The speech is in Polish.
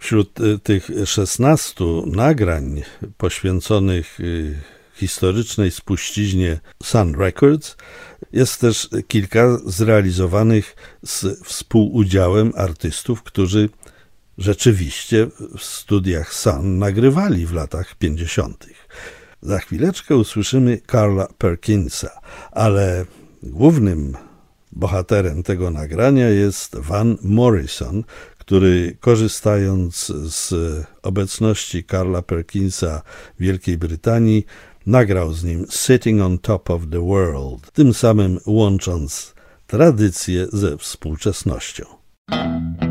Wśród tych 16 nagrań poświęconych historycznej spuściźnie Sun Records jest też kilka zrealizowanych z współudziałem artystów, którzy rzeczywiście w studiach Sun nagrywali w latach 50. Za chwileczkę usłyszymy Carla Perkinsa, ale głównym bohaterem tego nagrania jest Van Morrison, który korzystając z obecności Carla Perkinsa w Wielkiej Brytanii nagrał z nim Sitting on Top of the World, tym samym łącząc tradycję ze współczesnością.